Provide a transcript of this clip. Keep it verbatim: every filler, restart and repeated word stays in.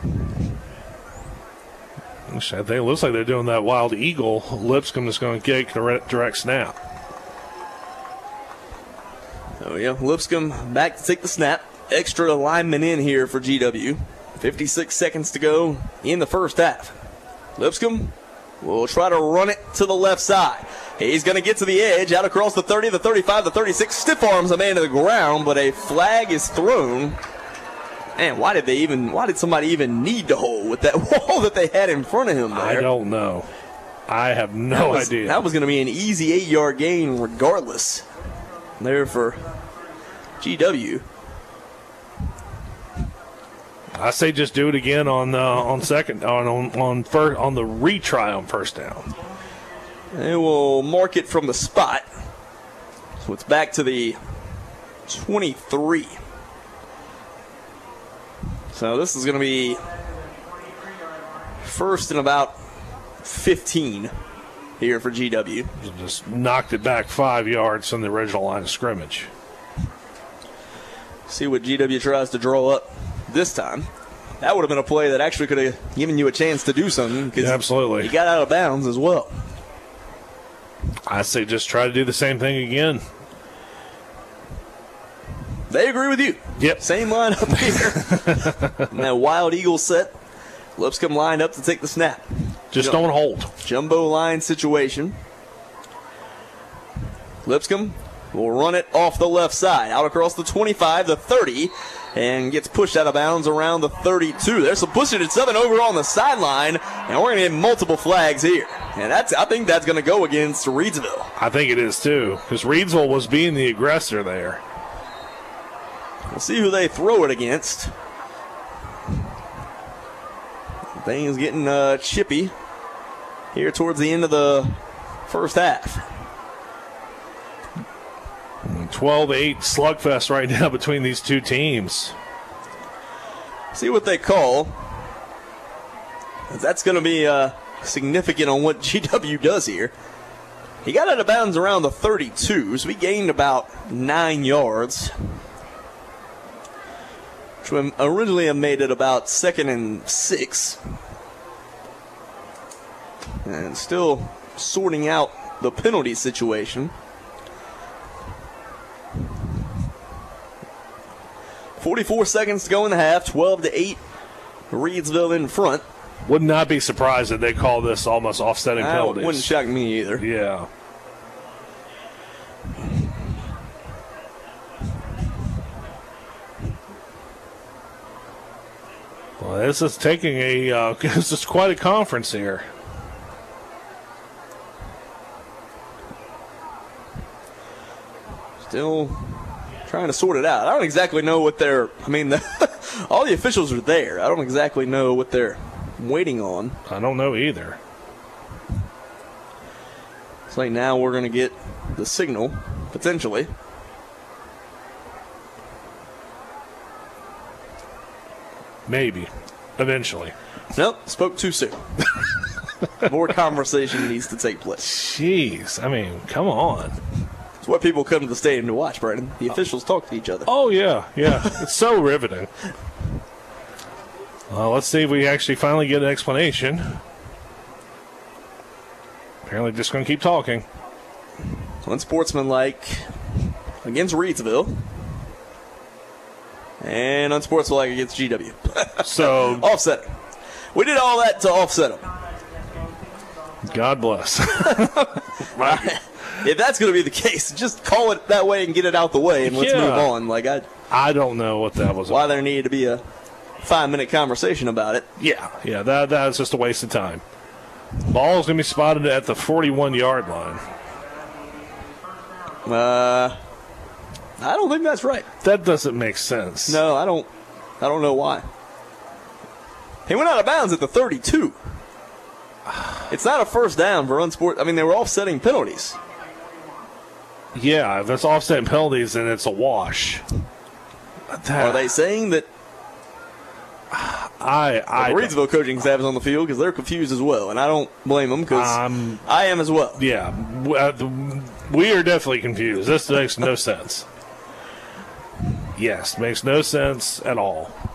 I think it looks like they're doing that wild eagle. Lipscomb is going to get direct, direct snap. Oh, yeah. Lipscomb back to take the snap. Extra lineman in here for G W. fifty-six seconds to go in the first half. Lipscomb will try to run it to the left side. He's going to get to the edge, out across the thirty, the thirty-five, the thirty-six. Stiff arms a man to the ground, but a flag is thrown. Man, why did they even? Why did somebody even need to hold with that wall that they had in front of him there? I don't know. I have no that was, idea. That was going to be an easy eight-yard gain regardless. There for G W. I say just do it again on uh, on second on on on, first, on the retry on first down. They will mark it from the spot. So it's back to the twenty-three. So this is going to be first and about fifteen here for G W. Just knocked it back five yards from the original line of scrimmage. See what G W tries to draw up this time. That would have been a play that actually could have given you a chance to do something. Yeah, absolutely. He got out of bounds as well. I say just try to do the same thing again. They agree with you. Yep. Same line up here. And that Wild Eagle set. Lipscomb lined up to take the snap. Just Jum- don't hold. Jumbo line situation. Lipscomb will run it off the left side. Out across the twenty-five, the thirty. And gets pushed out of bounds around the thirty-two. There's some pushing at seven over on the sideline. And we're going to get multiple flags here. And that's I think that's going to go against Reedsville. I think it is too. Because Reedsville was being the aggressor there. We'll see who they throw it against. Things getting uh, chippy here towards the end of the first half. twelve eight slugfest right now between these two teams. See what they call. That's going to be uh, significant on what G W does here. He got out of bounds around the thirty-two, so he gained about nine yards. Which would originally have made it about second and six. And still sorting out the penalty situation. forty-four seconds to go in the half, twelve to eight. Reedsville in front. Would not be surprised if they call this almost offsetting That penalties. wouldn't shock me either. Yeah. Well, this is taking a, uh, this is quite a conference here. Still trying to sort it out. I don't exactly know what they're, I mean, the, all the officials are there. I don't exactly know what they're waiting on. I don't know either. It's like now we're going to get the signal, potentially. Maybe. Eventually. Nope, spoke too soon. More conversation needs to take place. Jeez. I mean, come on. It's what people come to the stadium to watch, Brandon. The officials talk to each other. Oh, yeah. Yeah. It's so riveting. Well, let's see if we actually finally get an explanation. Apparently just going to keep talking. Unsportsmanlike against Reedsville. And unsportsmanlike against G W. So offset. We did all that to offset them. God bless. If that's going to be the case, just call it that way and get it out the way, and let's Yeah. move on. Like I, I don't know what that was. why about. there needed to be a five-minute conversation about it. Yeah, yeah, that that's just a waste of time. Ball's going to be spotted at the forty-one-yard line. Uh, I don't think that's right. That doesn't make sense. No, I don't. I don't know why. He went out of bounds at the thirty-two. It's not a first down for unsport. I mean, they were offsetting penalties. Yeah, if it's offset penalties, then it's a wash. That, Are they saying that I, I the Reedsville coaching staff is on the field because they're confused as well, and I don't blame them because Um, I am as well. Yeah, w- uh, the- we are definitely confused. This makes no sense. Yes, makes no sense at all.